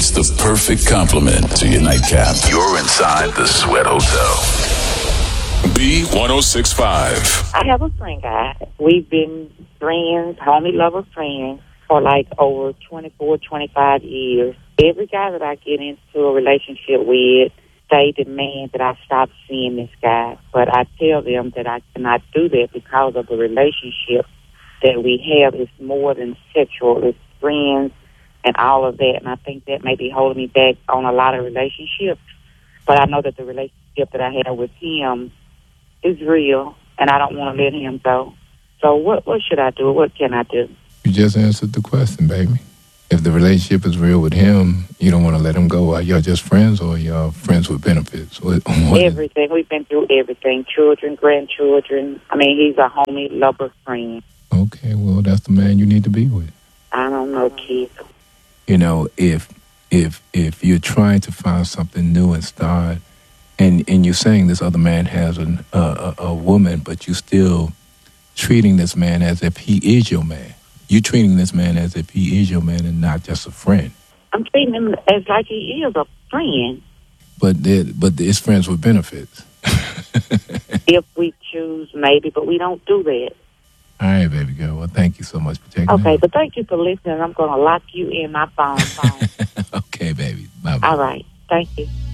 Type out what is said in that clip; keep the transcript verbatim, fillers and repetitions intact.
It's the perfect complement to your nightcap. You're inside the Sweat Hotel. B ten sixty-five. I have a friend, guy. We've been friends, homie lover friends, for like over twenty-four, twenty-five years. Every guy that I get into a relationship with, they demand that I stop seeing this guy. But I tell them that I cannot do that because of the relationship that we have is more than sexual. It's friends and all of that. And I think that may be holding me back on a lot of relationships. But I know that the relationship that I have with him is real, and I don't want to let him go. So what, what should I do? What can I do? You just answered the question, baby. If the relationship is real with him, you don't want to let him go. Are y'all just friends, or y'all friends with benefits? What, what everything. We've been through everything. Children, grandchildren. I mean, he's a homie, lover, friend. Okay, well, that's the man you need to be with. I don't know, Keith. You know, if if if you're trying to find something new and start, and, and you're saying this other man has an, uh, a, a woman, but you're still treating this man as if he is your man. You're treating this man as if he is your man and not just a friend. I'm treating him as like he is a friend. But but it's friends with benefits. If we choose, maybe, but we don't do that. All right, baby girl. Well, thank you so much for taking Okay, it. but thank you for listening. I'm going to lock you in my phone. phone. Okay, baby. Bye-bye. All right. Thank you.